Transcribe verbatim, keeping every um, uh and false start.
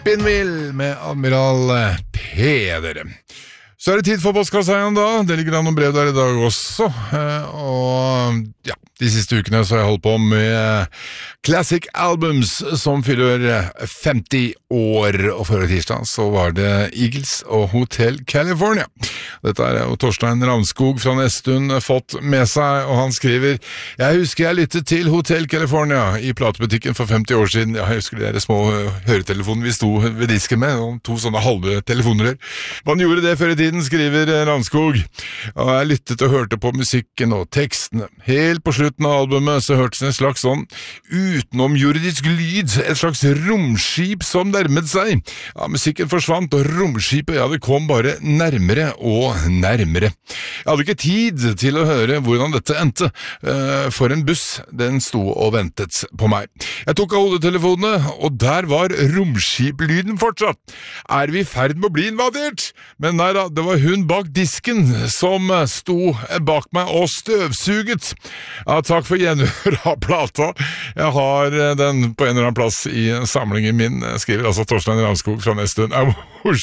Pinvill med Admiral Peder. Så er det tid for postkassa igjen da. Det ligger an noen brev der i dag også. Og ja, de siste ukene så har jeg holdt på med Classic Albums som fyller femti år. Og forrige tirsdag så var det Eagles og Hotel California. Dette er jo Torstein Ravnskog fra Nesttun fått med seg, og han skriver: Jeg husker jeg lyttet til Hotel California i platebutikken for femti år siden. Ja, jeg husker de små høretelefonene vi sto ved disken med, og to sånne halve telefoner. Man gjorde det før i tiden, skriver Ravnskog. Og jeg lyttet og hørte på musikken og tekstene. Helt på slutten av albumet så hørtes en slags sånn utenomjordisk lyd, et slags romskip som nærmet seg. Ja, musikken forsvant, og romskipet, ja, det kom bare nærmere og nærmere. Jeg hadde ikke tid til å høre hvordan dette endte, for en buss, den sto og ventet på meg. Jeg tok av hodetelefonene, og der var romskiplyden fortsatt. Er vi i ferd med å bli invadert? Men nei da, det var hun bak disken som sto bak meg og støvsuget. Ja, takk for gjenhør av plata. Jeg har den på en eller annen plass i samlingen min, skriver altså Torstein Ravnskog fra Nesttun.